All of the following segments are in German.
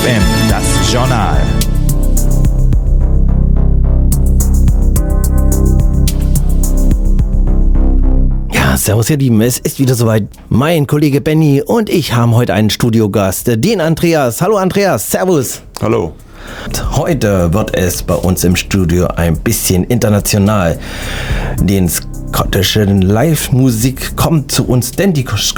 RFM, das Journal. Ja, servus ihr Lieben, es ist wieder soweit. Mein Kollege Benny und ich haben heute einen Studiogast, den Andreas. Hallo Andreas, servus. Hallo. Heute wird es bei uns im Studio ein bisschen international. Die schottische Live-Musik kommt zu uns in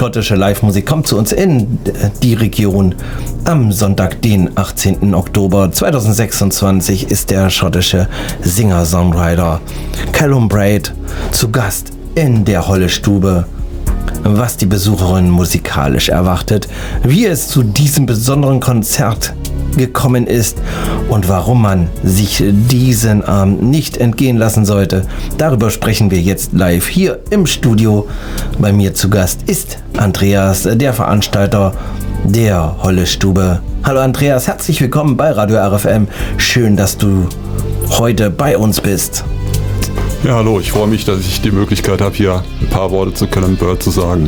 die Region. Am Sonntag, den 18. Oktober 2026, ist der schottische Singer-Songwriter Callum Braid zu Gast in der Holle-Stube. Was die Besucherin musikalisch erwartet, wie es zu diesem besonderen Konzert gekommen ist und warum man sich diesen Abend nicht entgehen lassen sollte. Darüber sprechen wir jetzt live hier im Studio. Bei mir zu Gast ist Andreas, der Veranstalter der Holle-Stube. Hallo Andreas, herzlich willkommen bei Radio RFM. Schön, dass du heute bei uns bist. Ja, hallo, ich freue mich, dass ich die Möglichkeit habe, hier ein paar Worte zu Callum Braid zu sagen.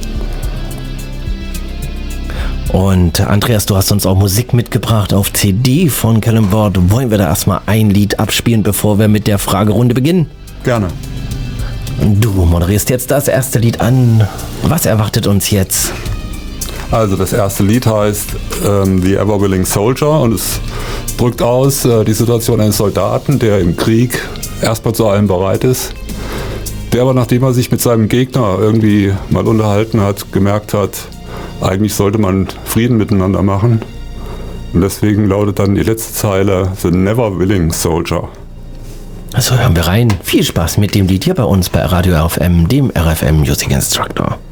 Und Andreas, du hast uns auch Musik mitgebracht auf CD von Callum Braid. Wollen wir da erstmal ein Lied abspielen, bevor wir mit der Fragerunde beginnen? Gerne. Du moderierst jetzt das erste Lied an. Was erwartet uns jetzt? Also das erste Lied heißt The Ever Willing Soldier und es drückt aus die Situation eines Soldaten, der im Krieg erstmal zu allem bereit ist, der aber, nachdem er sich mit seinem Gegner irgendwie mal unterhalten hat, gemerkt hat, eigentlich sollte man Frieden miteinander machen. Und deswegen lautet dann die letzte Zeile The Never Willing Soldier. Also hören wir rein. Viel Spaß mit dem Lied hier bei uns bei Radio RFM, dem RFM Music Instructor.